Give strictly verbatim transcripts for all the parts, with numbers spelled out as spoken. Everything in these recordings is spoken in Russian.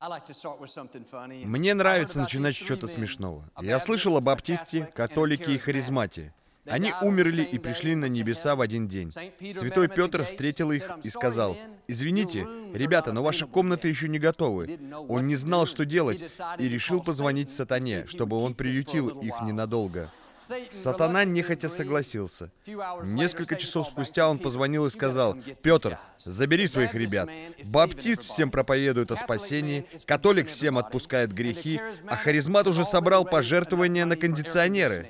Мне нравится начинать с чего-то смешного. Я слышал об баптисте, католике и харизмате. Они умерли и пришли на небеса в один день. Святой Петр встретил их и сказал: «Извините, ребята, но ваши комнаты еще не готовы». Он не знал, что делать, и решил позвонить сатане, чтобы он приютил их ненадолго. Сатана нехотя согласился. Несколько часов спустя он позвонил и сказал: «Петр, забери своих ребят. Баптист всем проповедует о спасении, католик всем отпускает грехи, а харизмат уже собрал пожертвования на кондиционеры».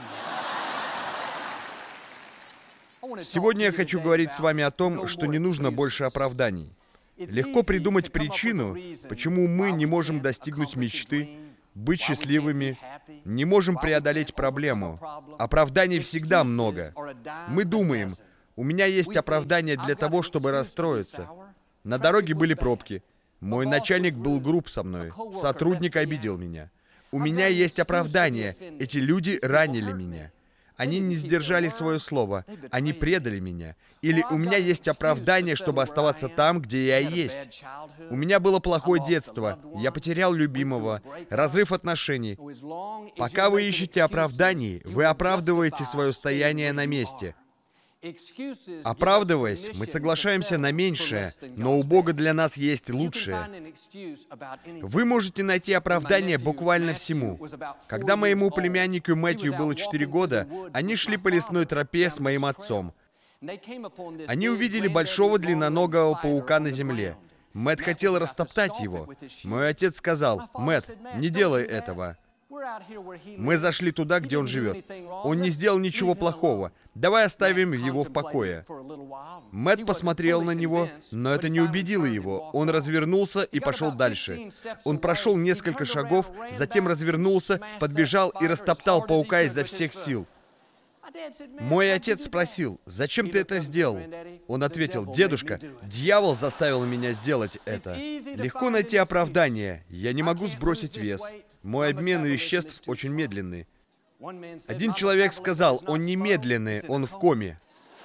Сегодня я хочу говорить с вами о том, что не нужно больше оправданий. Легко придумать причину, почему мы не можем достигнуть мечты, быть счастливыми, не можем преодолеть проблему. Оправданий всегда много. Мы думаем: у меня есть оправдание для того, чтобы расстроиться. На дороге были пробки. Мой начальник был груб со мной. Сотрудник обидел меня. У меня есть оправдание. Эти люди ранили меня. Они не сдержали свое слово. Они предали меня. Или у меня есть оправдание, чтобы оставаться там, где я есть. У меня было плохое детство. Я потерял любимого. Разрыв отношений. Пока вы ищете оправданий, вы оправдываете свое стояние на месте. Оправдываясь, мы соглашаемся на меньшее, но у Бога для нас есть лучшее. Вы можете найти оправдание буквально всему. Когда моему племяннику Мэтью было четыре года, они шли по лесной тропе с моим отцом. Они увидели большого длинноногого паука на земле. Мэтт хотел растоптать его. Мой отец сказал: «Мэтт, не делай этого». Мы зашли туда, где он живет. Он не сделал ничего плохого. Давай оставим его в покое. Мэтт посмотрел на него, но это не убедило его. Он развернулся и пошел дальше. Он прошел несколько шагов, затем развернулся, подбежал и растоптал паука изо всех сил. Мой отец спросил: «Зачем ты это сделал?» Он ответил: «Дедушка, дьявол заставил меня сделать это». Легко найти оправдание. Я не могу сбросить вес. Мой обмен веществ очень медленный. Один человек сказал: «Он не медленный, он в коме».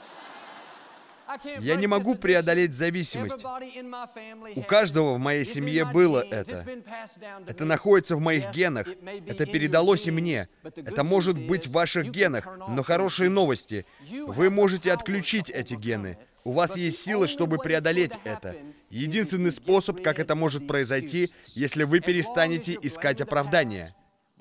Я не могу преодолеть зависимость. У каждого в моей семье было это. Это находится в моих генах. Это передалось и мне. Это может быть в ваших генах, но хорошие новости. Вы можете отключить эти гены. У вас есть сила, чтобы преодолеть это. Единственный способ, как это может произойти, если вы перестанете искать оправдания.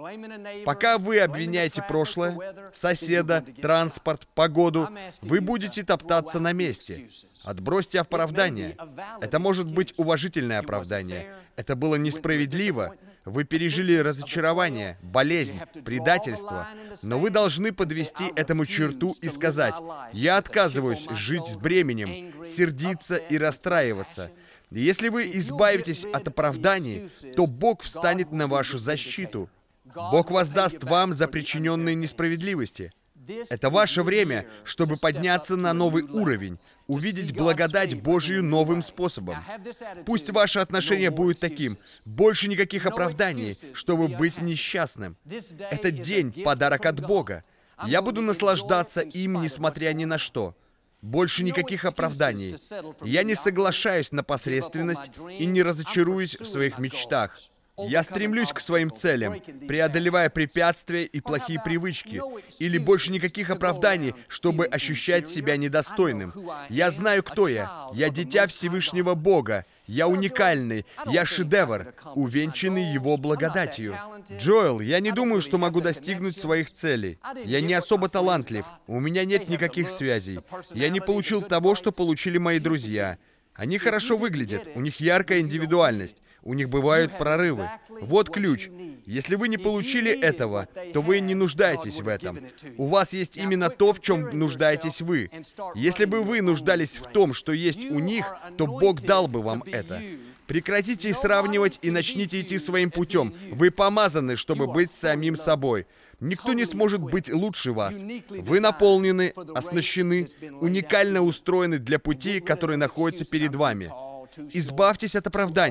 Пока вы обвиняете прошлое, соседа, транспорт, погоду, вы будете топтаться на месте. Отбросьте оправдание. Это может быть уважительное оправдание. Это было несправедливо. Вы пережили разочарование, болезнь, предательство. Но вы должны подвести этому черту и сказать: «Я отказываюсь жить с бременем, сердиться и расстраиваться». Если вы избавитесь от оправданий, то Бог встанет на вашу защиту. Бог воздаст вам за причиненные несправедливости. Это ваше время, чтобы подняться на новый уровень, увидеть благодать Божию новым способом. Пусть ваше отношение будет таким: больше никаких оправданий, чтобы быть несчастным. Этот день — подарок от Бога. Я буду наслаждаться им, несмотря ни на что. Больше никаких оправданий. Я не соглашаюсь на посредственность и не разочаруюсь в своих мечтах. Я стремлюсь к своим целям, преодолевая препятствия и плохие привычки. Или больше никаких оправданий, чтобы ощущать себя недостойным. Я знаю, кто я. Я дитя Всевышнего Бога. Я уникальный. Я шедевр, увенчанный Его благодатью. Джоэл, я не думаю, что могу достигнуть своих целей. Я не особо талантлив. У меня нет никаких связей. Я не получил того, что получили мои друзья. Они хорошо выглядят, у них яркая индивидуальность. У них бывают прорывы. Вот ключ. Если вы не получили этого, то вы не нуждаетесь в этом. У вас есть именно то, в чем нуждаетесь вы. Если бы вы нуждались в том, что есть у них, то Бог дал бы вам это. Прекратите сравнивать и начните идти своим путем. Вы помазаны, чтобы быть самим собой. Никто не сможет быть лучше вас. Вы наполнены, оснащены, уникально устроены для пути, который находится перед вами. Избавьтесь от оправданий.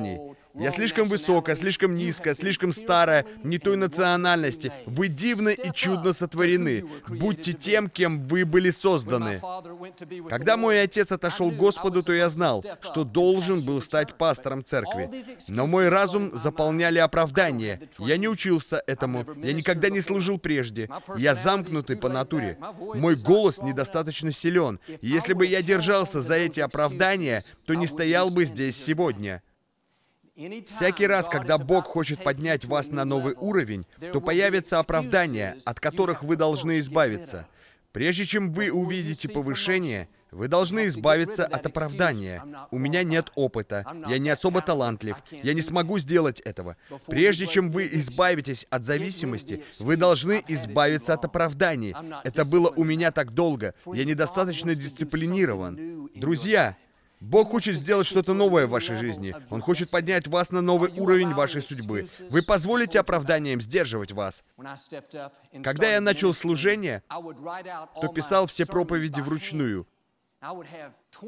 Я слишком высокая, слишком низкая, слишком старая, не той национальности. Вы дивно и чудно сотворены. Будьте тем, кем вы были созданы. Когда мой отец отошел к Господу, то я знал, что должен был стать пастором церкви. Но мой разум заполняли оправдания. Я не учился этому. Я никогда не служил прежде. Я замкнутый по натуре. Мой голос недостаточно силен. И если бы я держался за эти оправдания, то не стоял бы здесь сегодня. Всякий раз, когда Бог хочет поднять вас на новый уровень, то появятся оправдания, от которых вы должны избавиться. Прежде чем вы увидите повышение, вы должны избавиться от оправдания. У меня нет опыта, я не особо талантлив, я не смогу сделать этого. Прежде чем вы избавитесь от зависимости, вы должны избавиться от оправданий. Это было у меня так долго, я недостаточно дисциплинирован. Друзья, Бог хочет сделать что-то новое в вашей жизни. Он хочет поднять вас на новый уровень вашей судьбы. Вы позволите оправданиям сдерживать вас. Когда я начал служение, то писал все проповеди вручную.